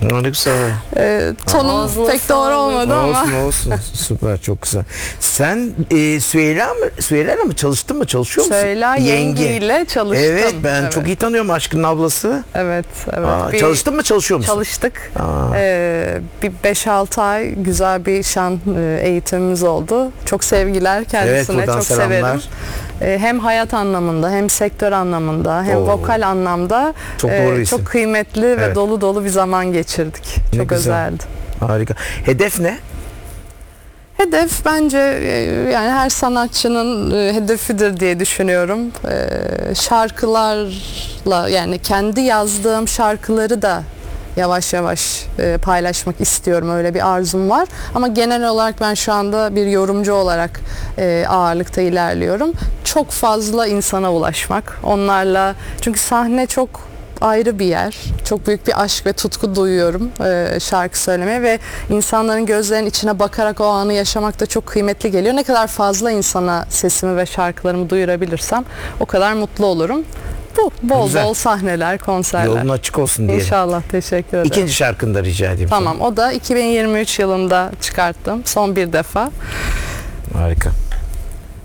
Ne güzel. Tonum pek doğru olmadı ama. Olsun. Süper, çok güzel. Sen Süheyla'yla mı çalıştın mı? Çalışıyor musun? Süheyla yengeyle çalıştım. Evet, ben çok iyi tanıyorum Aşkın'ın ablası. Evet. Çalıştın mı, çalışıyor musun? Çalıştık. Bir 5-6 ay güzel bir şan eğitimimiz oldu. Çok sevgiler kendisine. Evet, çok selamlar. severim. Hem hayat anlamında, hem sektör anlamında, hem vokal anlamda çok doğru isim. çok kıymetli ve dolu dolu bir zaman geçirdik. Ne çok güzel. özeldi. Harika. Hedef ne? Hedef bence yani her sanatçının hedefidir diye düşünüyorum. Şarkılarla, yani kendi yazdığım şarkıları da yavaş yavaş paylaşmak istiyorum. Öyle bir arzum var. Ama genel olarak ben şu anda bir yorumcu olarak ağırlıkta ilerliyorum. Çok fazla insana ulaşmak. Onlarla, çünkü sahne çok ayrı bir yer. Çok büyük bir aşk ve tutku duyuyorum şarkı söylemeye ve insanların gözlerinin içine bakarak o anı yaşamak da çok kıymetli geliyor. Ne kadar fazla insana sesimi ve şarkılarımı duyurabilirsem o kadar mutlu olurum. Bu bol sahneler, konserler. Yolun açık olsun diyelim. İnşallah, teşekkür ederim. İkinci şarkını da rica edeyim. Tamam, o da 2023 yılında çıkarttım. Son bir defa. Harika.